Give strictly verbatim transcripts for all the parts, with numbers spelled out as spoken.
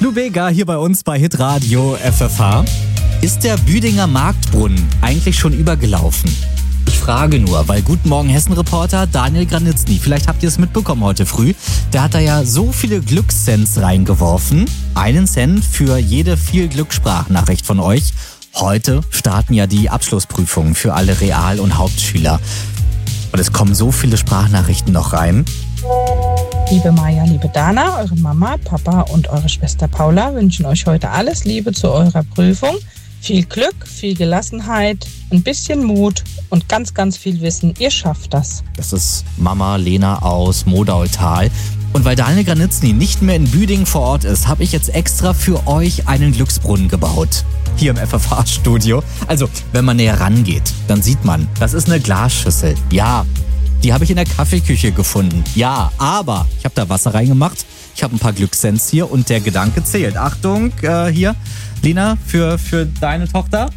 Lou Bega hier bei uns bei Hitradio F F H. Ist der Büdinger Marktbrunnen eigentlich schon übergelaufen? Ich frage nur, weil Guten Morgen Hessen-Reporter Daniel Granitzny, vielleicht habt ihr es mitbekommen heute früh, der hat da ja so viele Glückscents reingeworfen. Einen Cent für jede viel Glückssprachnachricht von euch. Heute starten ja die Abschlussprüfungen für alle Real- und Hauptschüler. Und es kommen so viele Sprachnachrichten noch rein. Liebe Maja, liebe Dana, eure Mama, Papa und eure Schwester Paula wünschen euch heute alles Liebe zu eurer Prüfung. Viel Glück, viel Gelassenheit, ein bisschen Mut und ganz, ganz viel Wissen. Ihr schafft das. Das ist Mama Lena aus Modaultal. Und weil Daniel Granitzny nicht mehr in Büdingen vor Ort ist, habe ich jetzt extra für euch einen Glücksbrunnen gebaut. Hier im F F H-Studio. Also, wenn man näher rangeht, dann sieht man, das ist eine Glasschüssel. Ja, die habe ich in der Kaffeeküche gefunden. Ja, aber ich habe da Wasser reingemacht. Ich habe ein paar Glückscents hier und der Gedanke zählt. Achtung, äh, hier, Lena, für, für deine Tochter.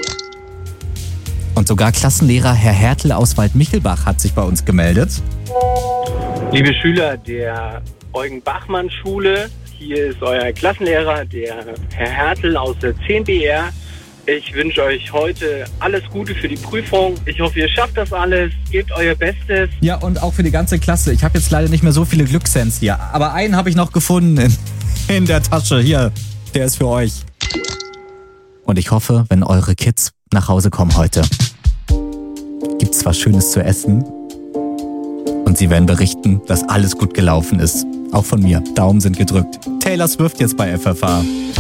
Und sogar Klassenlehrer Herr Hertel aus Waldmichelbach hat sich bei uns gemeldet. Liebe Schüler der Eugen-Bachmann-Schule, hier ist euer Klassenlehrer, der Herr Hertel aus der zehn B R. Ich wünsche euch heute alles Gute für die Prüfung. Ich hoffe, ihr schafft das alles, gebt euer Bestes. Ja, und auch für die ganze Klasse. Ich habe jetzt leider nicht mehr so viele Glückscents hier, aber einen habe ich noch gefunden in, in der Tasche. Hier, der ist für euch. Und ich hoffe, wenn eure Kids nach Hause kommen heute, gibt's was Schönes zu essen. Und sie werden berichten, dass alles gut gelaufen ist. Auch von mir. Daumen sind gedrückt. Taylor Swift jetzt bei F F H.